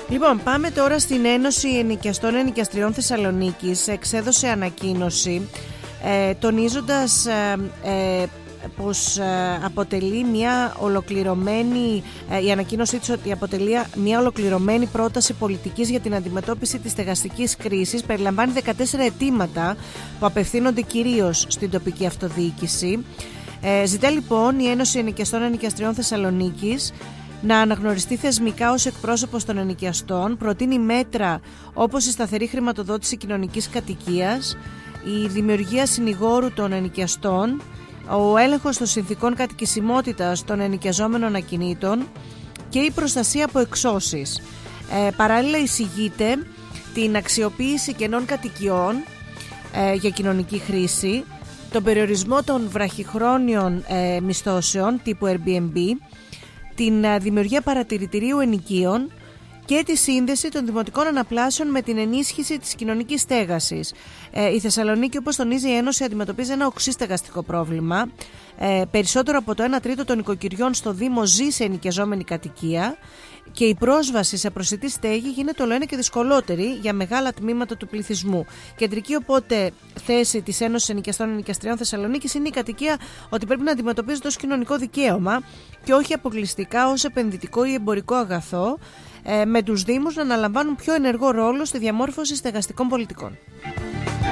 Λοιπόν, πάμε τώρα στην Ένωση Ενοικιαστών Ενοικιαστριών Θεσσαλονίκης. Εξέδωσε ανακοίνωση τονίζοντας πως αποτελεί μια ολοκληρωμένη, η ανακοίνωσή της ότι αποτελεί μια ολοκληρωμένη πρόταση πολιτικής για την αντιμετώπιση της στεγαστικής κρίσης. Περιλαμβάνει 14 αιτήματα που απευθύνονται κυρίως στην τοπική αυτοδιοίκηση. Ζητά λοιπόν η Ένωση Ενοικιαστών Ενοικιαστριών Θεσσαλονίκης να αναγνωριστεί θεσμικά ως εκπρόσωπος των ενοικιαστών, προτείνει μέτρα όπως η σταθερή χρηματοδότηση κοινωνικής κατοικίας, η δημιουργία συνηγόρου των ενοικιαστών, ο έλεγχος των συνθηκών κατοικησιμότητας των ενοικιαζόμενων ακινήτων και η προστασία από εξώσεις. Παράλληλα εισηγείται την αξιοποίηση κενών κατοικιών για κοινωνική χρήση, τον περιορισμό των βραχυχρόνιων μισθώσεων τύπου Airbnb, την δημιουργία παρατηρητηρίου ενοικίων και τη σύνδεση των δημοτικών αναπλάσεων με την ενίσχυση της κοινωνικής στέγασης. Η Θεσσαλονίκη, όπως τονίζει η Ένωση, αντιμετωπίζει ένα οξύ στεγαστικό πρόβλημα. Περισσότερο από το 1 τρίτο των οικοκυριών στο Δήμο ζει σε ενοικιαζόμενη κατοικία και η πρόσβαση σε προσιτή στέγη γίνεται όλο ένα και δυσκολότερη για μεγάλα τμήματα του πληθυσμού. Κεντρική οπότε θέση της Ένωσης Ενοικιαστών Ενοικιαστριών Θεσσαλονίκης είναι η κατοικία ότι πρέπει να αντιμετωπίζεται ως κοινωνικό δικαίωμα και όχι αποκλειστικά ως επενδυτικό ή εμπορικό αγαθό, με τους Δήμους να αναλαμβάνουν πιο ενεργό ρόλο στη διαμόρφωση στεγαστικών πολιτικών.